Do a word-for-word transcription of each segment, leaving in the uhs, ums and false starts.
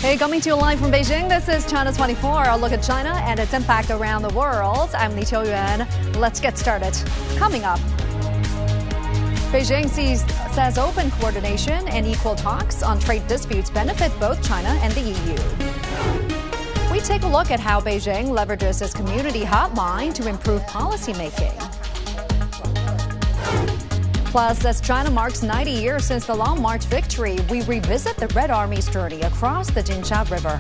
Hey, coming to you live from Beijing, this is China twenty-four. A look at China and its impact around the world. I'm Li Qiuyuan. Let's get started. Coming up, Beijing sees, says open coordination and equal talks on trade disputes benefit both China and the E U. We take a look at how Beijing leverages its community hotline to improve policymaking. Plus, as China marks ninety years since the Long March victory, we revisit the Red Army's journey across the Jinsha River.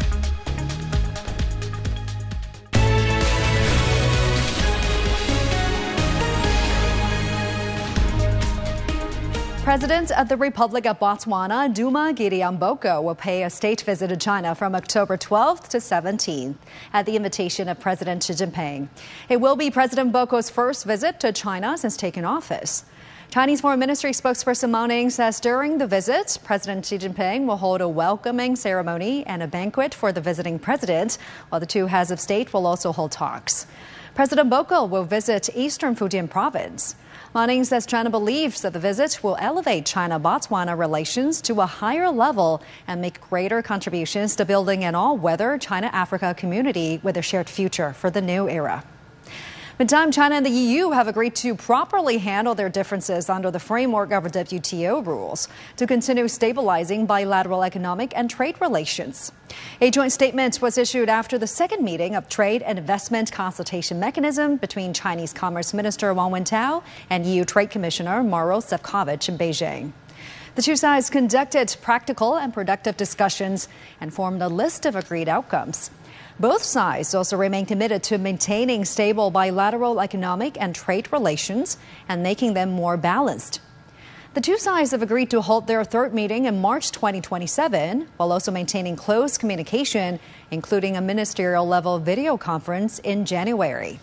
President of the Republic of Botswana, Duma Gideon Boko, will pay a state visit to China from October twelfth to seventeenth at the invitation of President Xi Jinping. It will be President Boko's first visit to China since taking office. Chinese Foreign Ministry spokesperson Mao Ning says during the visit, President Xi Jinping will hold a welcoming ceremony and a banquet for the visiting president, while the two heads of state will also hold talks. President Boko will visit Eastern Fujian province. Mao Ning says China believes that the visit will elevate China-Botswana relations to a higher level and make greater contributions to building an all-weather China-Africa community with a shared future for the new era. Meantime, China and the E U have agreed to properly handle their differences under the framework of W T O rules to continue stabilizing bilateral economic and trade relations. A joint statement was issued after the second meeting of Trade and Investment Consultation Mechanism between Chinese Commerce Minister Wang Wentao and E U Trade Commissioner Maros Sefcovic in Beijing. The two sides conducted practical and productive discussions and formed a list of agreed outcomes. Both sides also remain committed to maintaining stable bilateral economic and trade relations and making them more balanced. The two sides have agreed to hold their third meeting in March twenty twenty-seven, while also maintaining close communication, including a ministerial-level video conference in January.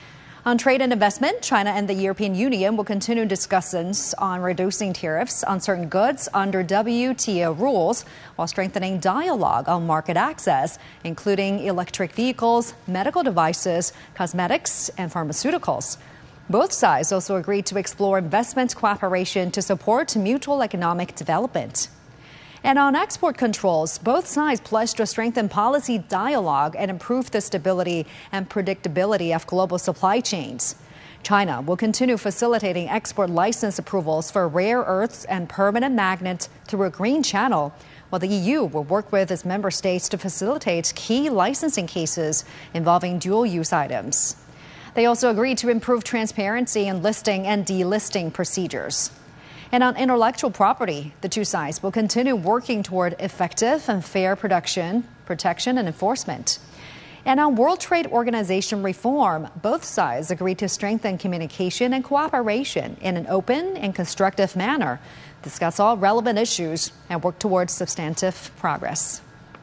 On trade and investment, China and the European Union will continue discussions on reducing tariffs on certain goods under W T O rules, while strengthening dialogue on market access, including electric vehicles, medical devices, cosmetics, and pharmaceuticals. Both sides also agreed to explore investment cooperation to support mutual economic development. And on export controls, both sides pledged to strengthen policy dialogue and improve the stability and predictability of global supply chains. China will continue facilitating export license approvals for rare earths and permanent magnets through a green channel, while the E U will work with its member states to facilitate key licensing cases involving dual-use items. They also agreed to improve transparency in listing and delisting procedures. And on intellectual property, the two sides will continue working toward effective and fair production, protection, and enforcement. And on World Trade Organization reform, both sides agreed to strengthen communication and cooperation in an open and constructive manner, discuss all relevant issues, and work towards substantive progress.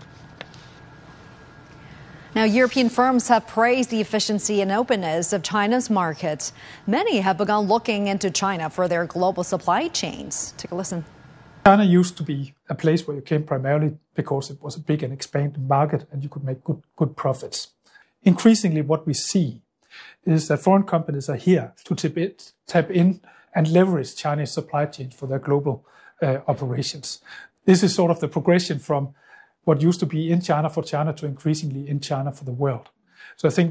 Now, European firms have praised the efficiency and openness of China's markets. Many have begun looking into China for their global supply chains. Take a listen. China used to be a place where you came primarily because it was a big and expanding market and you could make good, good profits. Increasingly, what we see is that foreign companies are here to tap, it, tap in and leverage Chinese supply chains for their global uh, operations. This is sort of the progression from what used to be in China for China to increasingly in China for the world. So I think